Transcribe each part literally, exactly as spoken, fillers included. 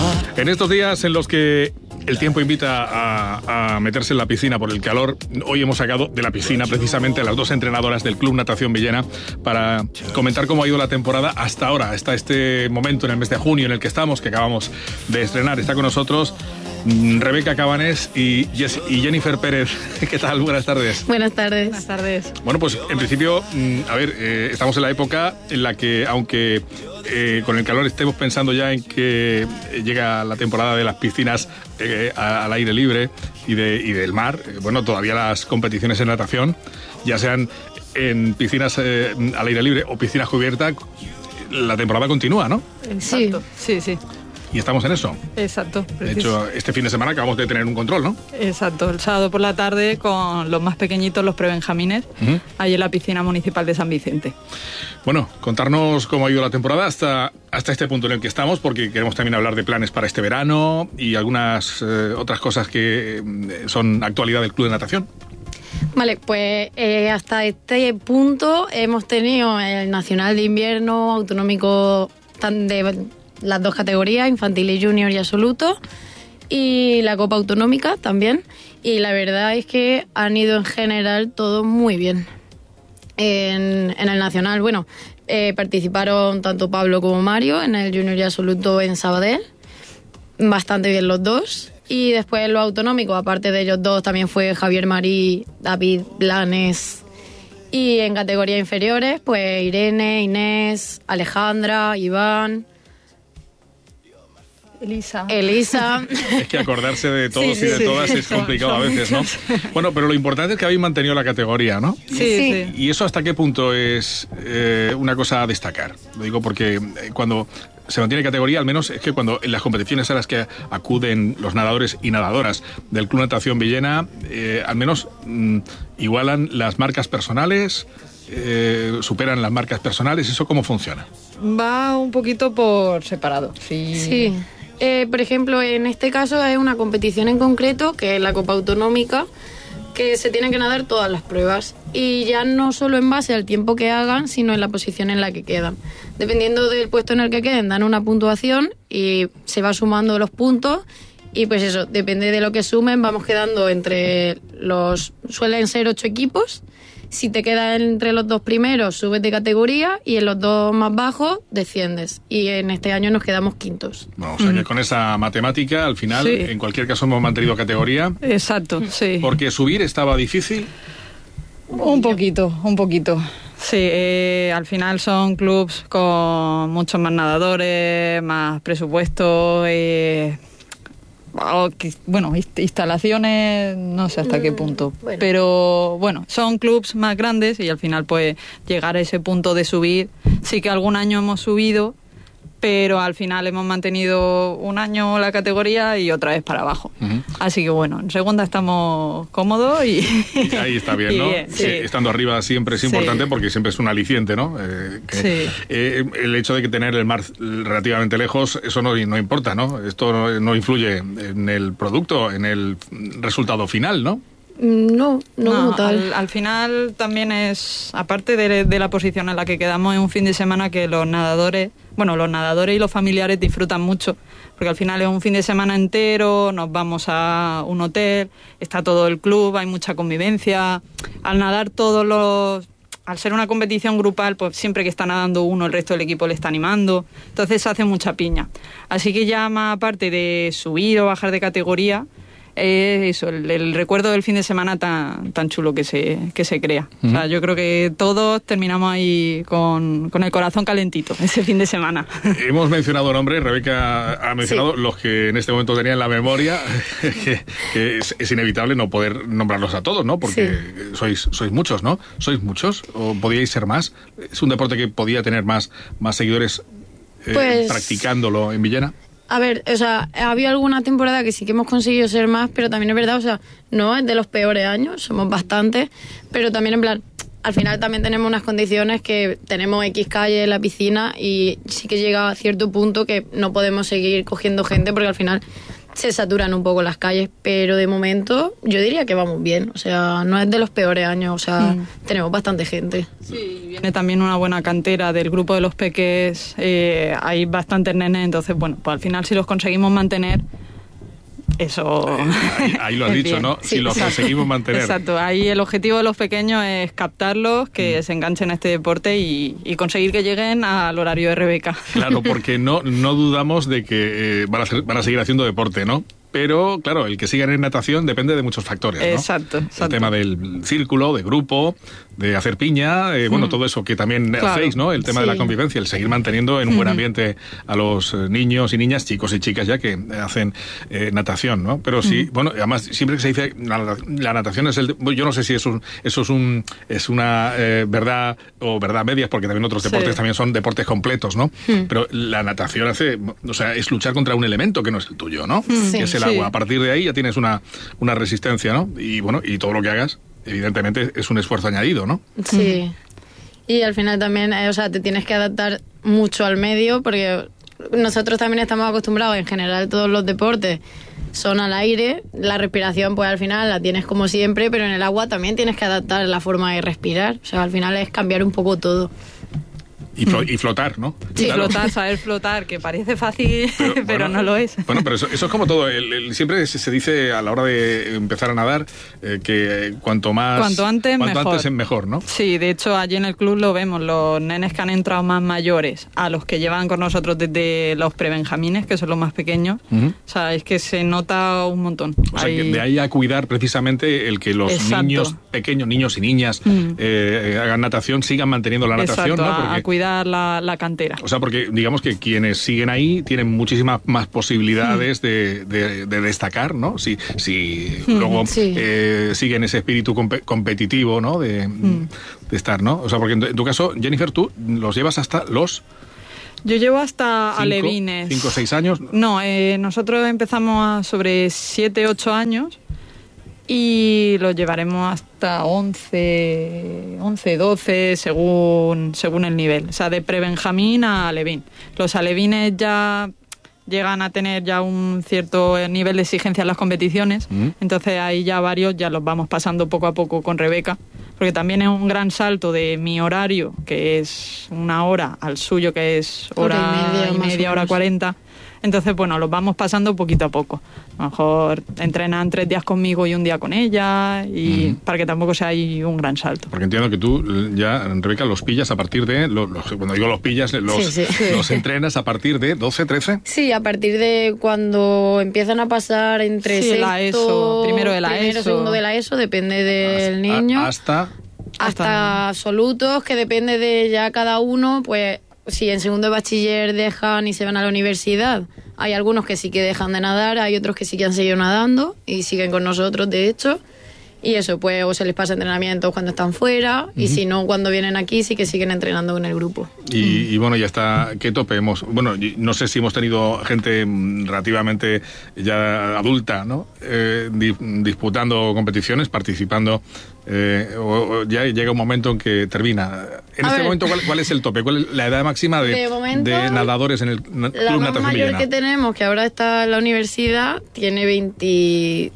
En estos días en los que el tiempo invita a, a meterse en la piscina por el calor, hoy hemos sacado de la piscina precisamente a las dos entrenadoras del Club Natación Villena para comentar cómo ha ido la temporada hasta ahora, hasta este momento en el mes de junio en el que estamos, que acabamos de estrenar. Está con nosotros Rebeca Cabanés y, Jess, y Jennifer Pérez. ¿Qué tal? Buenas tardes. Buenas tardes. Buenas tardes. Bueno, pues en principio, a ver, eh, estamos en la época en la que, aunque eh, con el calor estemos pensando ya en que llega la temporada de las piscinas eh, al aire libre y, de, y del mar, eh, bueno, todavía las competiciones en natación, ya sean en piscinas eh, al aire libre o piscinas cubiertas, la temporada continúa, ¿no? Exacto. Sí, sí. sí. Y estamos en eso. Exacto. De hecho, este fin de semana acabamos de tener un control, ¿no? Exacto. El sábado por la tarde con los más pequeñitos, los prebenjamines, uh-huh. ahí en la piscina municipal de San Vicente. Bueno, contarnos cómo ha ido la temporada hasta, hasta este punto en el que estamos, porque queremos también hablar de planes para este verano y algunas eh, otras cosas que eh, son actualidad del Club de Natación. Vale, pues eh, hasta este punto hemos tenido el Nacional de Invierno Autonómico tan de las dos categorías, infantil y junior y absoluto, y la Copa Autonómica también, y la verdad es que han ido en general todo muy bien. En, en el Nacional, bueno, eh, participaron tanto Pablo como Mario, en el junior y absoluto en Sabadell, bastante bien los dos, y después en los autonómicos, aparte de ellos dos, también fue Javier Marí, David Blanes, y en categorías inferiores, pues Irene, Inés, Alejandra, Iván... Elisa. Elisa. Es que acordarse de todos sí, y de sí, todas sí, es complicado son, a veces, ¿no? Bueno, pero lo importante es que habéis mantenido la categoría, ¿no? Sí, sí. ¿Y eso hasta qué punto es eh, una cosa a destacar? Lo digo porque cuando se mantiene categoría, al menos es que cuando en las competiciones a las que acuden los nadadores y nadadoras del Club Natación Villena, eh, al menos mm, igualan las marcas personales, eh, superan las marcas personales. ¿Eso cómo funciona? Va un poquito por separado. Sí. Sí. Eh, por ejemplo, en este caso es una competición en concreto, que es la Copa Autonómica, que se tienen que nadar todas las pruebas. Y ya no solo en base al tiempo que hagan, sino en la posición en la que quedan. Dependiendo del puesto en el que queden, dan una puntuación y se va sumando los puntos. Y pues eso, depende de lo que sumen, vamos quedando entre los... Suelen ser ocho equipos. Si te quedas entre los dos primeros, subes de categoría, y en los dos más bajos, desciendes. Y en este año nos quedamos quintos. Bueno, o sea que con esa matemática, al final, sí. en cualquier caso hemos mantenido categoría. Exacto, sí. Porque subir estaba difícil. Un poquito, un poquito. Sí, eh, al final son clubs con muchos más nadadores, más presupuesto, eh, bueno, instalaciones, no sé hasta qué punto, bueno. pero bueno, son clubs más grandes y al final pues llegar a ese punto de subir, sí que algún año hemos subido, pero al final hemos mantenido un año la categoría y otra vez para abajo. Uh-huh. Así que bueno, en segunda estamos cómodos y... y ahí está bien, ¿no? Bien, sí. eh, estando arriba siempre es importante, sí. porque siempre es un aliciente, ¿no? Eh, que, sí. eh, el hecho de que tener el mar relativamente lejos, eso no, no importa, ¿no? Esto no, no influye en el producto, en el resultado final, ¿no? No, no, no como tal. Al, al final también es, aparte de, de la posición en la que quedamos, es un fin de semana que los nadadores, bueno, los nadadores y los familiares disfrutan mucho, porque al final es un fin de semana entero, nos vamos a un hotel, está todo el club, hay mucha convivencia. Al nadar todos los... Al ser una competición grupal, pues siempre que está nadando uno, el resto del equipo le está animando, entonces se hace mucha piña. Así que ya más aparte de subir o bajar de categoría, es eso, el, el recuerdo del fin de semana tan, tan chulo que se, que se crea. Uh-huh. O sea, yo creo que todos terminamos ahí con, con el corazón calentito ese fin de semana. Hemos mencionado nombres, Rebeca ha mencionado sí. los que en este momento tenía en la memoria, que, que es, es inevitable no poder nombrarlos a todos, ¿no? Porque sí. sois, sois muchos, ¿no? ¿Sois muchos? ¿O podíais ser más? ¿Es un deporte que podía tener más, más seguidores eh, pues... practicándolo en Villena? A ver, o sea, ha habido alguna temporada que sí que hemos conseguido ser más, pero también es verdad, o sea, no es de los peores años, somos bastantes, pero también en plan, al final también tenemos unas condiciones que tenemos X calle en la piscina y sí que llega a cierto punto que no podemos seguir cogiendo gente porque al final se saturan un poco las calles, pero de momento yo diría que vamos bien, o sea, no es de los peores años, o sea, mm. tenemos bastante gente. Sí, viene también una buena cantera del grupo de los peques, eh, hay bastantes nenes, entonces, bueno, pues al final si los conseguimos mantener, eso... Eh, ahí, ahí lo has dicho, bien. ¿no? Sí, si los exacto. conseguimos mantener. Exacto, ahí el objetivo de los pequeños es captarlos, que mm. se enganchen a este deporte y, y conseguir que lleguen al horario de Rebeca. Claro, porque no, no dudamos de que eh, van, a ser, van a seguir haciendo deporte, ¿no? Pero, claro, el que sigan en natación depende de muchos factores, ¿no? Exacto, exacto. El tema del círculo, de grupo, de hacer piña, eh, mm. bueno, todo eso que también claro. hacéis, ¿no? El tema sí. de la convivencia, el seguir manteniendo en un buen ambiente a los niños y niñas, chicos y chicas ya que hacen eh, natación, ¿no? Pero sí, mm. bueno, además siempre que se dice la, la natación es el... Yo no sé si eso, eso es un es una eh, verdad o verdad medias, porque también otros deportes sí. también son deportes completos, ¿no? Mm. Pero la natación hace... O sea, es luchar contra un elemento que no es el tuyo, ¿no? Sí. Que es el Sí. agua. A partir de ahí ya tienes una, una resistencia, ¿no? Y bueno, y todo lo que hagas, evidentemente, es un esfuerzo añadido, ¿no? Sí. Y al final también, eh, o sea, te tienes que adaptar mucho al medio, porque nosotros también estamos acostumbrados, en general, todos los deportes son al aire, la respiración, pues al final la tienes como siempre, pero en el agua también tienes que adaptar la forma de respirar. O sea, al final es cambiar un poco todo. Y, flo- y flotar, ¿no? Sí, claro. flotar, saber flotar, que parece fácil, pero, pero bueno, no lo es. Bueno, pero eso, eso es como todo. El, el, siempre se, se dice a la hora de empezar a nadar eh, que cuanto más... Cuanto antes, cuanto mejor. antes es mejor, ¿no? Sí, de hecho, allí en el club lo vemos. Los nenes que han entrado más mayores a los que llevan con nosotros desde los prebenjamines, que son los más pequeños, uh-huh. o sea, es que se nota un montón. O sea, que de ahí a cuidar precisamente el que los Exacto. niños pequeños, niños y niñas, uh-huh. eh, hagan natación, sigan manteniendo la natación, Exacto, ¿no? Porque... a, a cuidar la, la cantera. O sea, porque digamos que quienes siguen ahí tienen muchísimas más posibilidades mm. de, de, de destacar, ¿no? Si, si mm, luego sí. eh, siguen ese espíritu comp- competitivo, ¿no? De, mm. de estar, ¿no? O sea, porque en tu, en tu caso, Jennifer, tú los llevas hasta los... Yo llevo hasta cinco, alevines. ¿Cinco o seis años? No, eh, nosotros empezamos a sobre siete, ocho años y lo llevaremos hasta once, once, doce, según, según el nivel. O sea, de prebenjamín a alevín. Los alevines ya llegan a tener ya un cierto nivel de exigencia en las competiciones, mm. entonces ahí ya varios ya los vamos pasando poco a poco con Rebeca, porque también es un gran salto de mi horario, que es una hora, al suyo, que es hora, hora y media, y media hora cuarenta. Entonces, bueno, los vamos pasando poquito a poco. A lo mejor entrenan tres días conmigo y un día con ella, y uh-huh. para que tampoco sea ahí un gran salto. Porque entiendo que tú ya, Rebeca, los pillas a partir de... Los, los, cuando digo los pillas, los, sí, sí. los entrenas a partir de doce, trece. Sí, a partir de cuando empiezan a pasar entre sí, sexto... la ESO, primero de la primero, ESO. segundo de la ESO, depende del hasta, niño. Hasta... Hasta, hasta absolutos, que depende de ya cada uno, pues... Si en segundo de bachiller dejan y se van a la universidad, hay algunos que sí que dejan de nadar, hay otros que sí que han seguido nadando y siguen con nosotros, de hecho. Y eso, pues, o se les pasa entrenamientos cuando están fuera, uh-huh. y si no, cuando vienen aquí sí que siguen entrenando con el grupo. Y, uh-huh. y bueno, ya está, ¿qué tope hemos? Bueno, no sé si hemos tenido gente relativamente ya adulta, ¿no? Eh, di, disputando competiciones, participando, eh, o, o ya llega un momento en que termina. En A este ver. momento, ¿cuál, ¿cuál es el tope? ¿Cuál es la edad máxima de, de, momento, de nadadores en el Club Natación Villena? La más mayor que tenemos, que ahora está en la universidad, tiene veinte...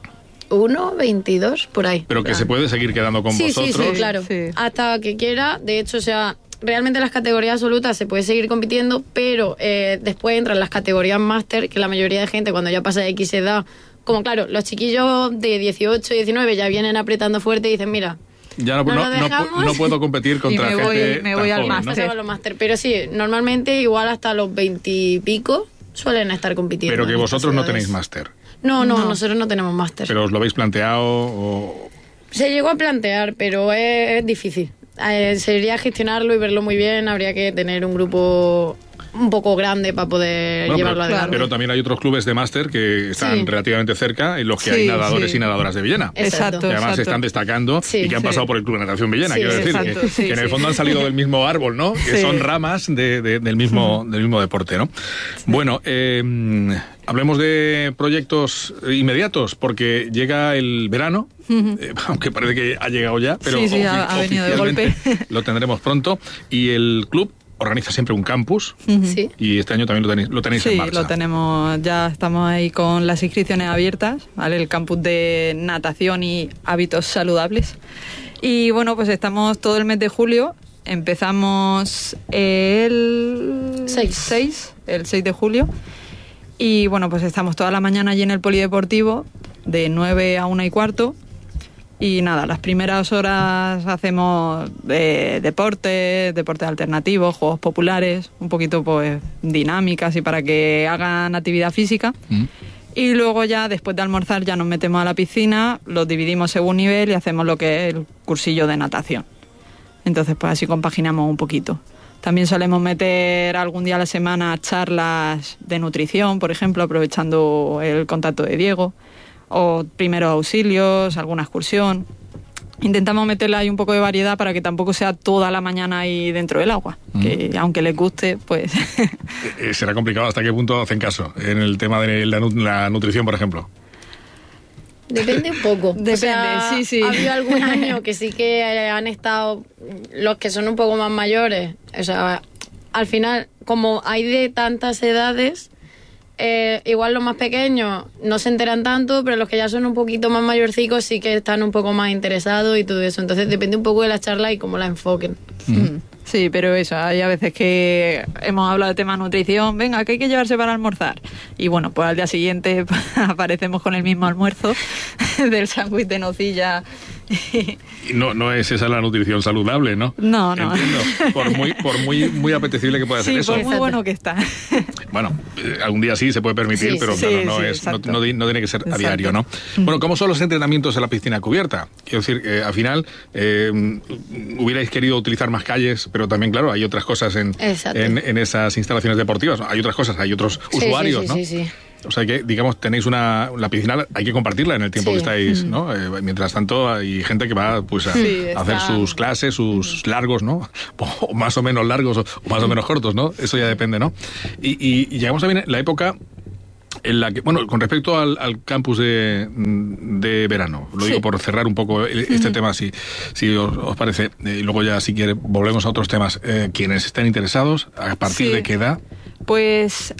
uno, veintidós, por ahí. Pero que ah. se puede seguir quedando con sí, vosotros. Sí, sí, claro. Sí. Hasta que quiera. De hecho, o sea, realmente las categorías absolutas se puede seguir compitiendo, pero eh, después entran las categorías máster, que la mayoría de gente cuando ya pasa X edad, como claro, los chiquillos de dieciocho, diecinueve ya vienen apretando fuerte y dicen, mira... Ya no, no, no, no, no puedo competir contra y me gente voy, me voy tan al joven, máster. ¿no? máster. Pero sí, normalmente igual hasta los veintipico suelen estar compitiendo. Pero que vosotros no tenéis máster. No, no, no, nosotros no tenemos máster. ¿Pero os lo habéis planteado o...? Se llegó a plantear, pero es, es difícil. Eh, sería gestionarlo y verlo muy bien, habría que tener un grupo un poco grande para poder bueno, llevarlo pero, adelante. Pero también hay otros clubes de máster que están sí. relativamente cerca, en los que sí, hay nadadores sí. y nadadoras de Villena. Exacto. Que además exacto. se están destacando sí, y que han sí. pasado por el Club Natación Villena, sí, quiero decir, exacto, que, sí, que en el sí. fondo han salido del mismo árbol, ¿no? Que sí. son ramas de, de, del, mismo, del mismo deporte, ¿no? Sí. Bueno, eh, hablemos de proyectos inmediatos, porque llega el verano, uh-huh. eh, aunque parece que ha llegado ya, pero sí, sí, ofi- ha, ha venido de golpe. lo tendremos pronto, y el club organiza siempre un campus. Sí. Y este año también lo tenéis, lo tenéis sí, en marcha. Sí, lo tenemos, ya estamos ahí con las inscripciones abiertas, ¿vale? El campus de natación y hábitos saludables. Y bueno, pues estamos todo el mes de julio. Empezamos el seis, el seis de julio. Y bueno, pues estamos toda la mañana allí en el polideportivo, de nueve a una y cuarto. Y nada, las primeras horas hacemos de deportes, deportes alternativos, juegos populares, un poquito pues dinámicas y para que hagan actividad física. Mm. Y luego ya, después de almorzar, ya nos metemos a la piscina, los dividimos según nivel y hacemos lo que es el cursillo de natación. Entonces, pues así compaginamos un poquito. También solemos meter algún día a la semana charlas de nutrición, por ejemplo, aprovechando el contacto de Diego, o primeros auxilios, alguna excursión. Intentamos meterle ahí un poco de variedad para que tampoco sea toda la mañana ahí dentro del agua, mm. que aunque les guste, pues... Será complicado. ¿Hasta qué punto hacen caso en el tema de la, la nutrición, por ejemplo? Depende un poco. Depende, o sea, sí, sí. Ha habido algún año que sí que han estado los que son un poco más mayores. O sea, al final, como hay de tantas edades, eh, igual los más pequeños no se enteran tanto, pero los que ya son un poquito más mayorcicos sí que están un poco más interesados y todo eso. Entonces depende un poco de la charla y cómo la enfoquen. Mm. Sí, pero eso, hay a veces que hemos hablado de tema nutrición, venga, ¿qué hay que llevarse para almorzar? Y bueno, pues al día siguiente aparecemos con el mismo almuerzo del sándwich de nocilla. Y no, no es esa la nutrición saludable, ¿no? No, no. Entiendo, por muy, por muy, muy apetecible que pueda ser sí, eso. Sí, por muy bueno que está. Bueno, eh, algún día sí se puede permitir, sí, pero sí, claro, sí, no, sí, es, no, no, no tiene que ser exacto. a diario, ¿no? Bueno, ¿cómo son los entrenamientos en la piscina cubierta? Quiero decir, eh, al final, eh, hubierais querido utilizar más calles, pero también, claro, hay otras cosas en, en, en esas instalaciones deportivas. Hay otras cosas, hay otros sí, usuarios, sí, sí, ¿no? Sí, sí. O sea que, digamos, tenéis una... La piscina hay que compartirla en el tiempo sí. que estáis, mm. ¿no? Eh, mientras tanto, hay gente que va, pues, a, sí, a hacer está... sus clases, sus largos, ¿no? O más o menos largos, o, o más o menos cortos, ¿no? Eso ya depende, ¿no? Y, y, y llegamos también a la época en la que... Bueno, con respecto al, al campus de, de verano, lo digo sí. por cerrar un poco este uh-huh. tema, si, si os, os parece, y luego ya, si quiere, volvemos a otros temas. Eh, quienes estén interesados, ¿a partir sí. de qué edad? Pues